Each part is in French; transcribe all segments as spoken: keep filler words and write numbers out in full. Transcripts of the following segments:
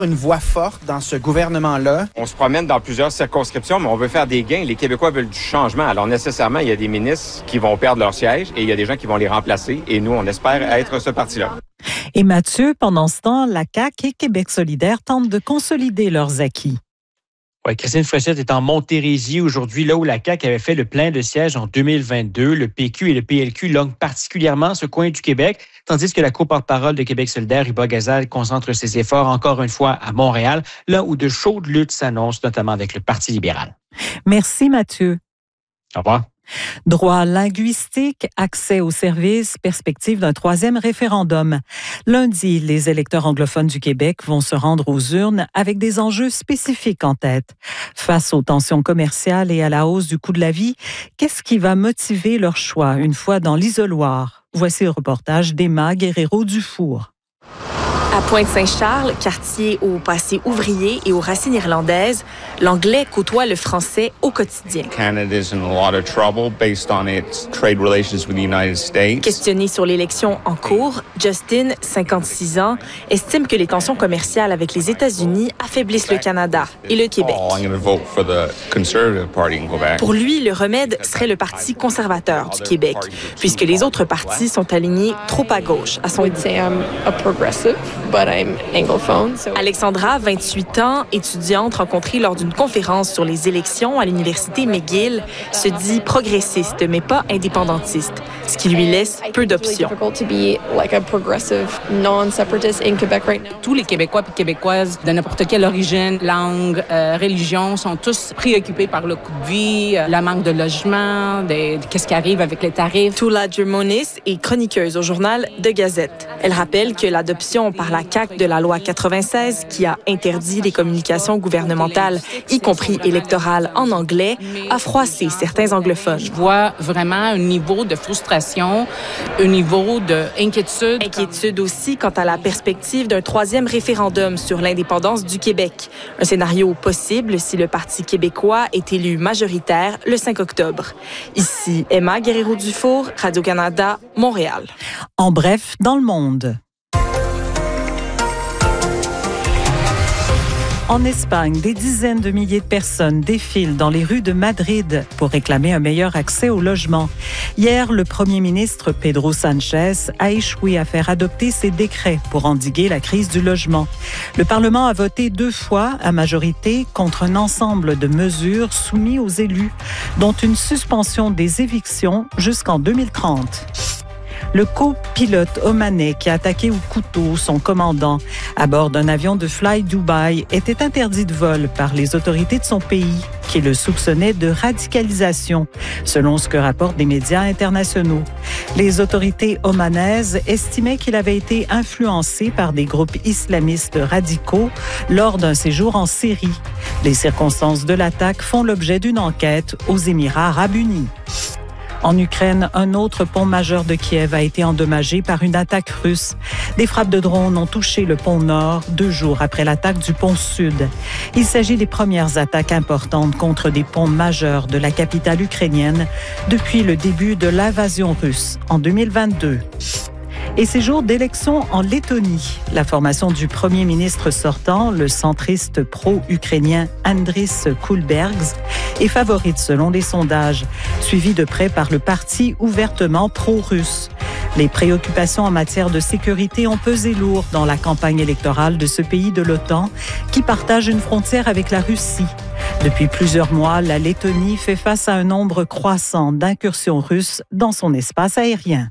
Une voix forte dans ce gouvernement-là. On se promène dans plusieurs circonscriptions, mais on veut faire des gains. Les Québécois veulent du changement. Alors nécessairement, il y a des ministres qui vont perdre leur siège et il y a des gens qui vont les remplacer. Et nous, on espère être ce parti-là. Et Mathieu, pendant ce temps, la C A Q et Québec solidaire tentent de consolider leurs acquis. Oui, Christine Fréchette est en Montérégie aujourd'hui, là où la C A Q avait fait le plein de sièges en deux mille vingt-deux. Le P Q et le P L Q longuent particulièrement ce coin du Québec, tandis que la co-porte-parole de Québec solidaire, Hubert Gazal, concentre ses efforts encore une fois à Montréal, là où de chaudes luttes s'annoncent, notamment avec le Parti libéral. Merci Mathieu. Au revoir. Droit linguistique, accès aux services, perspective d'un troisième référendum. Lundi, les électeurs anglophones du Québec vont se rendre aux urnes avec des enjeux spécifiques en tête. Face aux tensions commerciales et à la hausse du coût de la vie, qu'est-ce qui va motiver leur choix une fois dans l'isoloir? Voici le reportage d'Emma Guerrero-Dufour. À Pointe-Saint-Charles, quartier au passé ouvrier et aux racines irlandaises, l'anglais côtoie le français au quotidien. Canada's in a lot of trouble based on its trade relations with the United States. Questionné sur l'élection en cours, Justin, cinquante-six ans, estime que les tensions commerciales avec les États-Unis affaiblissent le Canada et le Québec. Oh, I'm going to vote for the Conservative Party in Quebec. Pour lui, le remède serait le Parti conservateur du Québec, puisque les autres partis sont alignés trop à gauche, à son goût. But I'm anglophone, so... Alexandra, vingt-huit ans, étudiante rencontrée lors d'une conférence sur les élections à l'université McGill, se dit progressiste mais pas indépendantiste, ce qui lui laisse peu d'options. Tous les Québécois et Québécoises de n'importe quelle origine, langue, euh, religion sont tous préoccupés par le coût de vie, euh, le manque de logement, de, de qu'est-ce qui arrive avec les tarifs. Tula Germonis est chroniqueuse au journal de Gazette. Elle rappelle que l'adoption par la C A Q de la loi quatre-vingt-seize qui a interdit les communications gouvernementales, y compris électorales en anglais, a froissé certains anglophones. Je vois vraiment un niveau de frustration, un niveau d'inquiétude. Inquiétude aussi quant à la perspective d'un troisième référendum sur l'indépendance du Québec. Un scénario possible si le Parti québécois est élu majoritaire le cinq octobre. Ici, Emma Guerrero-Dufour, Radio-Canada, Montréal. En bref, dans le monde. En Espagne, des dizaines de milliers de personnes défilent dans les rues de Madrid pour réclamer un meilleur accès au logement. Hier, le premier ministre Pedro Sánchez a échoué à faire adopter ses décrets pour endiguer la crise du logement. Le Parlement a voté deux fois à majorité contre un ensemble de mesures soumises aux élus, dont une suspension des évictions jusqu'en deux mille trente. Le copilote omanais qui a attaqué au couteau son commandant à bord d'un avion de Fly Dubai était interdit de vol par les autorités de son pays qui le soupçonnaient de radicalisation, selon ce que rapportent des médias internationaux. Les autorités omanaises estimaient qu'il avait été influencé par des groupes islamistes radicaux lors d'un séjour en Syrie. Les circonstances de l'attaque font l'objet d'une enquête aux Émirats arabes unis. En Ukraine, un autre pont majeur de Kiev a été endommagé par une attaque russe. Des frappes de drones ont touché le pont Nord deux jours après l'attaque du pont Sud. Il s'agit des premières attaques importantes contre des ponts majeurs de la capitale ukrainienne depuis le début de l'invasion russe en deux mille vingt-deux. Et ces jours d'élection en Lettonie, la formation du premier ministre sortant, le centriste pro-ukrainien Andris Kulbergs, est favorite selon les sondages, suivi de près par le parti ouvertement pro-russe. Les préoccupations en matière de sécurité ont pesé lourd dans la campagne électorale de ce pays de l'OTAN qui partage une frontière avec la Russie. Depuis plusieurs mois, la Lettonie fait face à un nombre croissant d'incursions russes dans son espace aérien.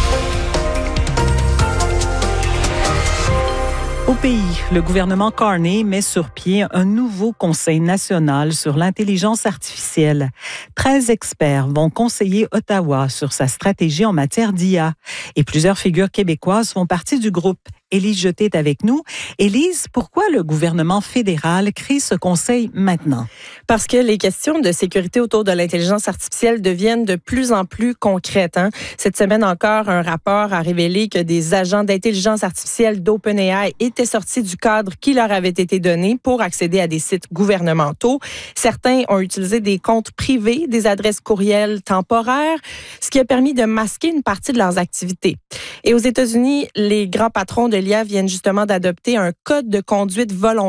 Au pays, le gouvernement Carney met sur pied un nouveau conseil national sur l'intelligence artificielle. treize experts vont conseiller Ottawa sur sa stratégie en matière d'I A. Et plusieurs figures québécoises font partie du groupe. Élise Jeté est avec nous. Élise, pourquoi le gouvernement fédéral crée ce conseil maintenant? Parce que les questions de sécurité autour de l'intelligence artificielle deviennent de plus en plus concrètes. Hein? Cette semaine encore, un rapport a révélé que des agents d'intelligence artificielle d'OpenAI étaient sortis du cadre qui leur avait été donné pour accéder à des sites gouvernementaux. Certains ont utilisé des comptes privés, des adresses courriels temporaires, ce qui a permis de masquer une partie de leurs activités. Et aux États-Unis, les grands patrons de Célia viennent justement d'adopter un code de conduite volontaire